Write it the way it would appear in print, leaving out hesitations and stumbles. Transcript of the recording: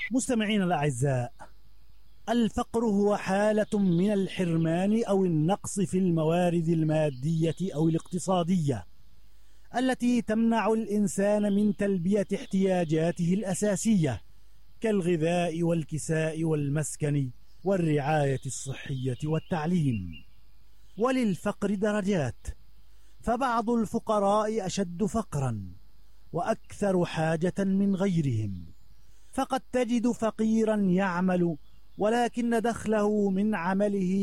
مستمعين الأعزاء، الفقر هو حالة من الحرمان أو النقص في الموارد المادية أو الاقتصادية التي تمنع الإنسان من تلبية احتياجاته الأساسية كالغذاء والكساء والمسكن والرعاية الصحية والتعليم. وللفقر درجات، فبعض الفقراء أشد فقرا وأكثر حاجة من غيرهم، فقد تجد فقيرا يعمل ولكن دخله من عمله